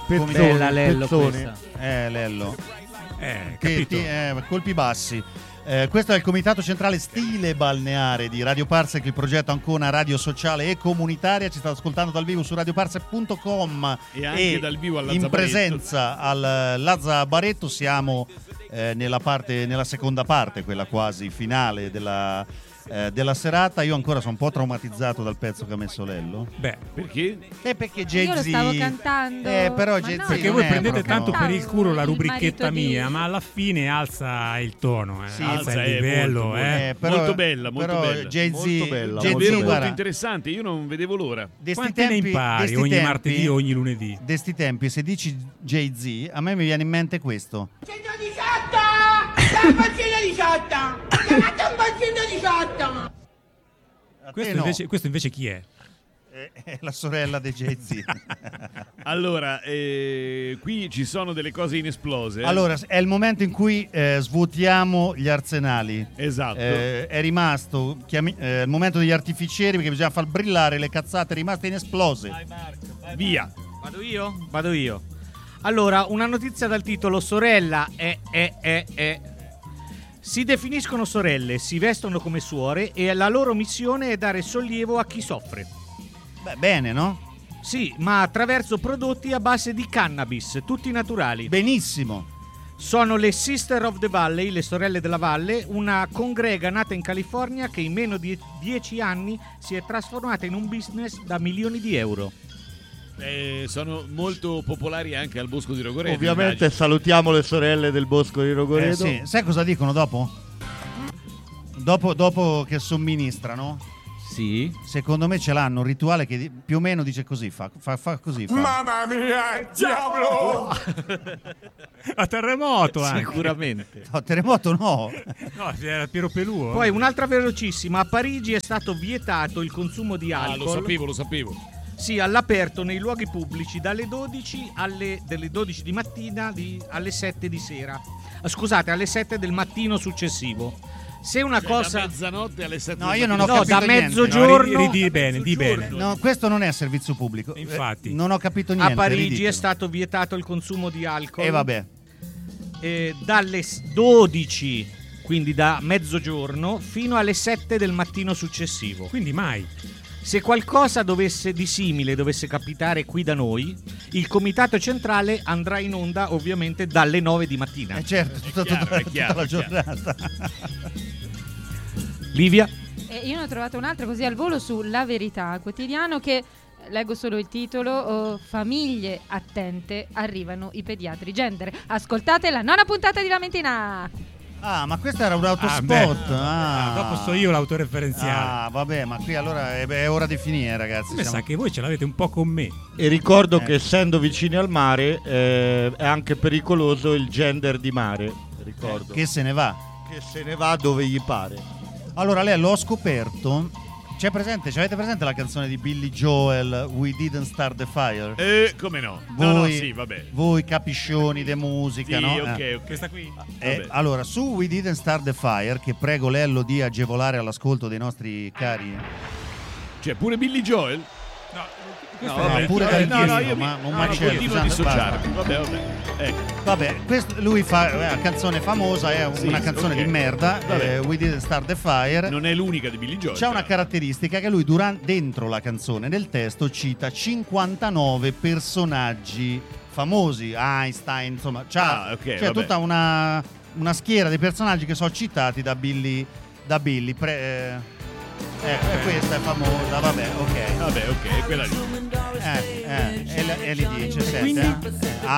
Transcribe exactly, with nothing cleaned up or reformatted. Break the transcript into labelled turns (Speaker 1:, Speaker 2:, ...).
Speaker 1: Pezzone,
Speaker 2: Bella Lello
Speaker 1: pezzone.
Speaker 2: questa.
Speaker 3: Eh, Lello.
Speaker 4: Eh,
Speaker 3: Che
Speaker 4: capito?
Speaker 3: ti- eh, colpi bassi. Eh, questo è il Comitato Centrale Stile Balneare di Radio Parsec, il progetto Ancona radio sociale e comunitaria. Ci state ascoltando dal vivo su radio parsec punto com
Speaker 5: E anche dal vivo al
Speaker 3: in
Speaker 5: Lazza
Speaker 3: presenza al Lazza Baretto. Siamo eh, nella parte, nella seconda parte, quella quasi finale della, eh, della serata. Io ancora sono un po' traumatizzato dal pezzo che ha messo Lello.
Speaker 4: Beh,
Speaker 5: perché?
Speaker 3: E perché
Speaker 6: Io lo
Speaker 3: Jay-Z
Speaker 6: stavo cantando.
Speaker 3: Eh, però
Speaker 6: Ma
Speaker 3: Jay-Z
Speaker 6: no,
Speaker 4: perché
Speaker 6: io
Speaker 4: voi
Speaker 3: non è
Speaker 4: prendete
Speaker 3: proprio-
Speaker 4: tanto per il culo la
Speaker 6: Il
Speaker 4: rubrichetta
Speaker 6: marito di-
Speaker 4: mia, ma alla fine alza il tono, eh.
Speaker 3: Sì,
Speaker 4: alza
Speaker 5: alza,
Speaker 4: il
Speaker 5: è
Speaker 4: livello,
Speaker 5: molto,
Speaker 4: eh.
Speaker 3: Eh, però-
Speaker 5: molto bella, molto
Speaker 3: però
Speaker 5: bella.
Speaker 3: Jay-Z,
Speaker 1: Molto bella,
Speaker 3: Jay-Z,
Speaker 1: molto
Speaker 5: Davvero
Speaker 3: guarda,
Speaker 5: molto interessante, io non vedevo l'ora.
Speaker 3: de sti
Speaker 4: Quante ne
Speaker 3: tempi- de
Speaker 4: impari
Speaker 3: sti
Speaker 4: ogni
Speaker 3: tempi-
Speaker 4: martedì o ogni lunedì?
Speaker 3: De sti tempi, se dici Jay-Z, a me mi viene in mente questo.
Speaker 7: centodiciotto! Dai, un po' centodiciotto! Chiamate un po' centodiciotto!
Speaker 3: A
Speaker 4: Questo
Speaker 3: te no.
Speaker 4: invece, questo invece chi è?
Speaker 3: Eh, È la sorella di Jay-Z.
Speaker 5: Allora, eh, qui ci sono delle cose inesplose. eh.
Speaker 3: Allora, è il momento in cui eh, svuotiamo gli arsenali.
Speaker 5: Esatto.
Speaker 3: Eh, è rimasto chiami- eh, il momento degli artificieri, perché bisogna far brillare le cazzate rimaste inesplose.
Speaker 5: Via.
Speaker 2: Vado io? Vado io. Allora, una notizia dal titolo Sorella è, è, è, è. Si definiscono sorelle, si vestono come suore e la loro missione è dare sollievo a chi soffre.
Speaker 3: Beh, bene, no?
Speaker 2: Sì, ma attraverso prodotti a base di cannabis, tutti naturali.
Speaker 3: Benissimo.
Speaker 2: Sono le Sister of the Valley, le sorelle della valle, una congrega nata in California che in meno di dieci anni si è trasformata in un business da milioni di euro.
Speaker 5: Eh, sono molto popolari anche al Bosco di Rogoredo.
Speaker 1: Ovviamente
Speaker 5: immagino.
Speaker 1: salutiamo le sorelle del Bosco di
Speaker 3: Eh,
Speaker 1: Rogoredo.
Speaker 3: sì. Sai cosa dicono dopo? Dopo, dopo che somministrano,
Speaker 2: Sì.
Speaker 3: secondo me ce l'hanno un rituale che di- più o meno dice così, fa, fa, fa così. Fa.
Speaker 1: Mamma mia, diavolo!
Speaker 4: A terremoto anche.
Speaker 2: Sicuramente.
Speaker 3: No, terremoto no.
Speaker 4: No, era Piero Pelù.
Speaker 2: Poi un'altra velocissima, a Parigi è stato vietato il consumo di
Speaker 5: Ah,
Speaker 2: alcol.
Speaker 5: lo sapevo, lo sapevo.
Speaker 2: Sì, all'aperto nei luoghi pubblici dalle dodici alle dalle dodici di mattina di- alle sette di sera. Ah, Scusate, alle sette del mattino successivo. Se una
Speaker 5: Cioè,
Speaker 2: cosa
Speaker 5: da mezzanotte alle sette
Speaker 3: No,
Speaker 5: del
Speaker 3: io non ho
Speaker 5: mattino.
Speaker 2: No, da
Speaker 3: capito niente.
Speaker 2: mezzogiorno
Speaker 4: No, ri- ri- di bene, di
Speaker 5: Mezzogiorno.
Speaker 4: bene.
Speaker 3: No, questo non è servizio pubblico. Eh,
Speaker 4: Infatti.
Speaker 3: non ho capito niente.
Speaker 2: a Parigi
Speaker 3: riditelo.
Speaker 2: è stato vietato il consumo di alcol.
Speaker 3: E vabbè.
Speaker 2: eh, dalle s- dodici, quindi da mezzogiorno, fino alle sette del mattino successivo.
Speaker 4: Quindi mai.
Speaker 2: Se qualcosa dovesse di simile dovesse capitare qui da noi, il comitato centrale andrà in onda ovviamente dalle nove di mattina.
Speaker 3: Eh certo, tutta,
Speaker 5: chiaro,
Speaker 3: tutta-
Speaker 5: è
Speaker 3: tutta
Speaker 5: chiaro,
Speaker 3: la
Speaker 5: è chiaro.
Speaker 3: giornata.
Speaker 2: Livia?
Speaker 6: E io ne ho trovato un'altra così al volo su La Verità, quotidiano, che leggo solo il titolo: oh, famiglie attente, arrivano i pediatri gender. Ascoltate la nona puntata di Lamentina.
Speaker 3: Ah, ma questo era un autospot.
Speaker 4: beh.
Speaker 3: Ah,
Speaker 4: Ah, dopo so io l'autoreferenziale.
Speaker 3: Ah, vabbè, ma qui allora è, è ora di finire, ragazzi.
Speaker 4: Mi
Speaker 3: Siamo-
Speaker 4: sa che voi ce l'avete un po' con me.
Speaker 1: E ricordo
Speaker 3: Eh.
Speaker 1: che essendo vicini al mare eh, è anche pericoloso il gender di mare. Ricordo.
Speaker 3: Che se ne va.
Speaker 1: Che se ne va dove gli pare.
Speaker 3: Allora, lei l'ho scoperto. C'è presente, c'avete presente la canzone di Billy Joel, We Didn't Start the Fire?
Speaker 5: Eh, come no?
Speaker 3: Voi,
Speaker 5: No, no, sì, vabbè.
Speaker 3: voi capiscioni di musica,
Speaker 5: Sì,
Speaker 3: no?
Speaker 5: ok,
Speaker 3: Eh.
Speaker 5: ok.
Speaker 4: Questa qui?
Speaker 3: Eh,
Speaker 5: Vabbè.
Speaker 3: allora, su We Didn't Start the Fire, che prego Lello di agevolare all'ascolto dei nostri cari.
Speaker 5: Cioè, pure Billy Joel?
Speaker 4: No,
Speaker 5: No,
Speaker 3: vabbè, pure
Speaker 5: Eh,
Speaker 3: dal
Speaker 5: no, no,
Speaker 3: disco,
Speaker 5: io mi-
Speaker 3: ma un
Speaker 5: no,
Speaker 3: macello,
Speaker 5: continuo a
Speaker 3: scusate,
Speaker 5: dissociarmi. Vabbè, vabbè. Ecco.
Speaker 3: Vabbè, questo, lui fa è una canzone famosa, è
Speaker 5: Sì,
Speaker 3: una
Speaker 5: sì,
Speaker 3: canzone
Speaker 5: ok.
Speaker 3: di merda,
Speaker 5: Vabbè.
Speaker 3: eh, We Didn't Start the Fire.
Speaker 5: Non è l'unica di Billy Joel.
Speaker 3: C'è una
Speaker 5: però.
Speaker 3: caratteristica che lui durante, dentro la canzone, nel testo, cita cinquantanove personaggi famosi, Einstein, insomma, c'ha,
Speaker 5: Ah, ok,
Speaker 3: c'è
Speaker 5: vabbè.
Speaker 3: tutta una, una schiera di personaggi che sono citati da Billy. Da Billy Pre- eh, ecco, e questa è famosa, vabbè, ok.
Speaker 5: Vabbè, ok, quella lì.
Speaker 3: Eh, eh, e, le- e li dice, senti,
Speaker 4: Quindi?
Speaker 3: eh,